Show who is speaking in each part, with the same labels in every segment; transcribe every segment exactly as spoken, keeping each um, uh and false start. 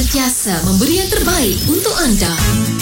Speaker 1: sentiasa memberi yang terbaik untuk anda.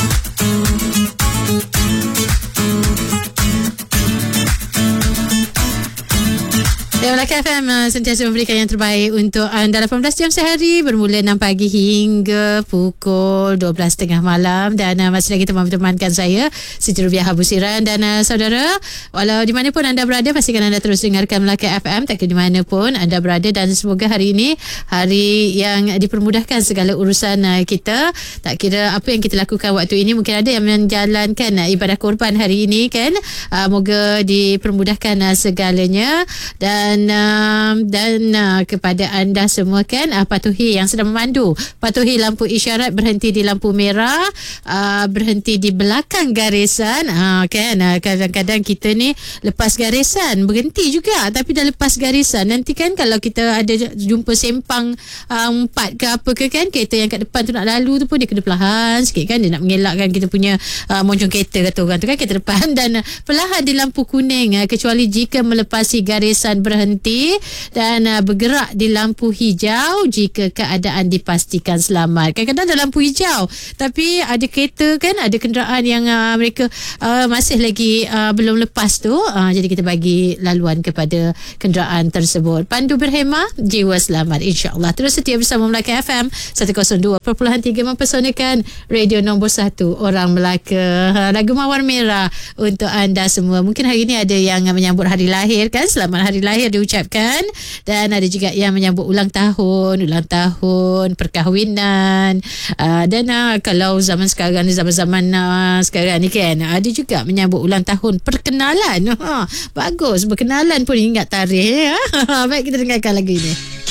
Speaker 2: Melaka F M uh, sentiasa memberikan yang terbaik untuk anda. Lapan belas jam sehari bermula enam pagi hingga pukul dua belas tiga puluh malam. Dan uh, masih lagi teman-temankan saya Siti Rubiah Habusiran. Dan uh, saudara, walau di mana pun anda berada, pastikan anda terus dengarkan Melaka F M tak kira di mana pun anda berada. Dan semoga hari ini hari yang dipermudahkan segala urusan uh, kita. Tak kira apa yang kita lakukan waktu ini. Mungkin ada yang menjalankan uh, ibadah korban hari ini kan. uh, Moga dipermudahkan uh, segalanya. Dan uh, dan uh, kepada anda semua kan, uh, patuhi yang sedang memandu, patuhi lampu isyarat, berhenti di lampu merah, uh, berhenti di belakang garisan. uh, kan uh, kadang-kadang kita ni lepas garisan berhenti juga, tapi dah lepas garisan nanti kan kalau kita ada jumpa sempang uh, empat ke apa ke kan, kereta yang kat depan tu nak lalu tu pun dia kena perlahan sikit kan, dia nak mengelakkan kita punya uh, moncong kereta kata orang tu kan, kereta depan. Dan uh, perlahan di lampu kuning, uh, kecuali jika melepasi garisan berhenti, dan uh, bergerak di lampu hijau jika keadaan dipastikan selamat. Kadang-kadang ada lampu hijau tapi ada kereta kan, ada kenderaan yang uh, mereka uh, masih lagi uh, belum lepas tu, uh, jadi kita bagi laluan kepada kenderaan tersebut. Pandu berhemah, jiwa selamat, insya-Allah. Terus setia bersama Melaka F M seratus dua perpuluhan tiga mempersonakan radio nombor satu orang Melaka. Lagu Mawar Merah untuk anda semua. Mungkin hari ini ada yang menyambut hari lahir kan, selamat hari lahir diucapkan. Dan ada juga yang menyambut ulang tahun, ulang tahun perkahwinan. uh, Dan uh, kalau zaman sekarang ni, zaman-zaman uh, sekarang ni kan, ada juga menyambut ulang tahun perkenalan. ha, Bagus, berkenalan pun ingat tarikh ya. Baik, kita dengarkan lagu ini.